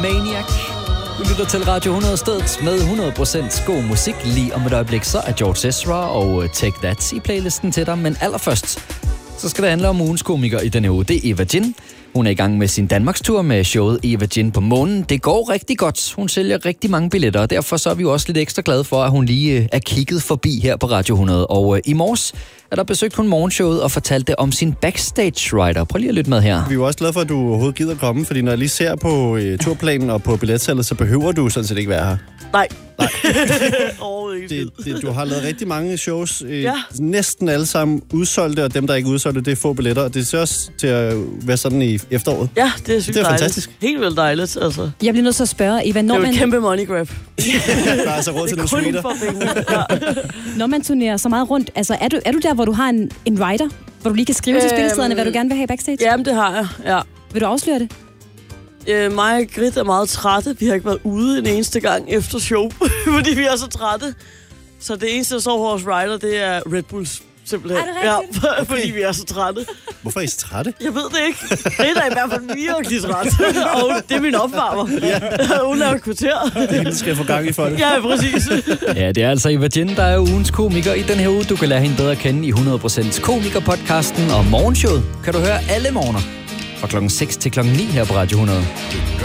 Maniac. Du lytter til Radio 100 stedet med 100% god musik. Lige om et øjeblik, så er George Ezra og Take That i playlisten til dig. Men allerførst, så skal det handle om ugens komiker i denne uge. Det er Eva Jin. Hun er i gang med sin Danmarkstur med showet Eva Jin på månen. Det går rigtig godt. Hun sælger rigtig mange billetter, og derfor så er vi jo også lidt ekstra glade for, at hun lige er kigget forbi her på Radio 100. Og i morges er der besøgt hun morgenshowet og fortalte om sin backstage rider. Prøv lige at lytte med her. Vi er jo også glade for, at du overhovedet gider komme, fordi når jeg lige ser på turplanen og på billetsalget, så behøver du sådan set ikke være her. Nej. Overhovedet ikke. Du har lavet rigtig mange shows, næsten alle sammen udsolgte, og dem, der ikke udsolgte, det er få billetter. Og det ser også til at være sådan i efteråret. Ja, det er sygt det er dejligt. Fantastisk. Helt vildt dejligt, altså. Jeg bliver nødt til at spørge, Eva, det er jo et kæmpe money grab. Der er altså råd til nogle sweater. Når man turnerer så meget rundt, altså er du der, hvor du har en writer, hvor du lige kan skrive til spilletiderne, hvad du gerne vil have backstage? Jamen, det har jeg, ja. Vil du afsløre det? Mig og Grit er meget trætte. Vi har ikke været ude en eneste gang efter show, fordi vi er så trætte. Så det eneste, der står hos Rider, det er Red Bulls. Simpelthen. Er det rigtigt? Ja, fordi vi er så trætte. Hvorfor er I så trætte? Jeg ved det ikke. Grit er i hvert fald virkelig træt. Og det er min opvarmer. Hun er et kvarter. Det skal få gang i for det. Ja, præcis. Ja, det er altså Eva Jin, der er ugens komiker i den her uge. Du kan lære hende bedre at kende i 100% komikerpodcasten og morgenshowet. Kan du høre alle morgener fra klokken 6 til klokken 9 her på Radio 100.